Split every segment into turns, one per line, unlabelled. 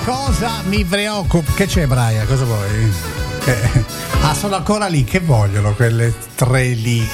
cosa mi preoccupa? Che c'è, Brian? Cosa vuoi? Sono ancora lì. Che vogliono quelle tre lì?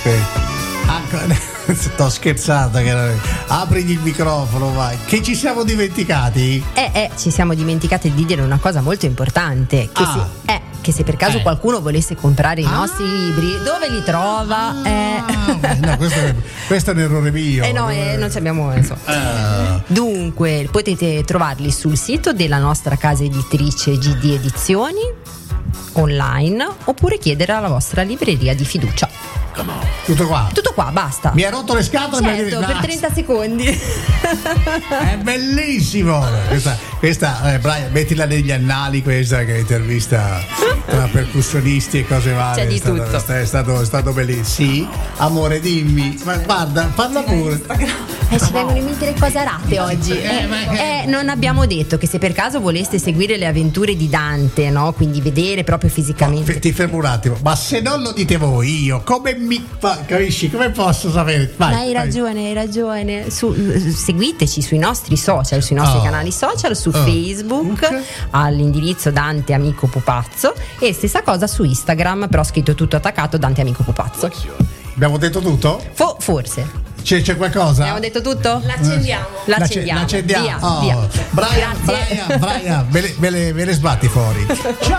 Sto scherzando. Aprigli il microfono, vai. Che ci siamo dimenticati?
Ci siamo dimenticati di dire una cosa molto importante. Che se per caso qualcuno volesse comprare i nostri libri, dove li trova?
No, questo è un errore mio.
Non ci abbiamo. Dunque, potete trovarli sul sito della nostra casa editrice GD Edizioni, online, oppure chiedere alla vostra libreria di fiducia.
Tutto qua,
basta.
Mi ha rotto le scatole.
Certo, per 30 secondi.
È bellissimo. Questa Brian, mettila negli annali, questa che intervista tra percussionisti e cose varie.
C'è di tutto.
È stato bellissimo. Sì, amore, dimmi. Ma guarda, parla pure.
Ci vengono in mente le cose arate oggi. Non abbiamo detto che se per caso voleste seguire le avventure di Dante, no? Quindi vedere proprio fisicamente.
Ti fermo un attimo, ma se non lo dite voi, io come capisci? Come posso sapere? Vai,
hai ragione. Seguiteci sui nostri social, sui nostri canali social, su Facebook all'indirizzo Dante Amico Pupazzo, e stessa cosa su Instagram, però scritto tutto attaccato, Dante Amico Pupazzo.
Abbiamo detto tutto?
Forse.
C'è qualcosa?
Abbiamo detto tutto?
L'accendiamo.
Via.
Brian, me le sbatti fuori. Ciao.